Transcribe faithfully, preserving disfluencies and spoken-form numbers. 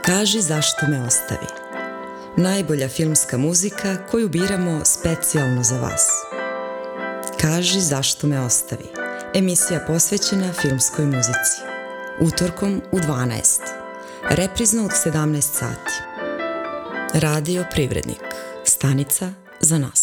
Kaži zašto me ostavi. Najbolja filmska muzika koju biramo specijalno za vas. Kaži zašto me ostavi. Emisija posvećena filmskoj muzici. Utorkom u dvanaest. Reprizno od sedamnaest sati. Radio Privrednik. Stanica za nas.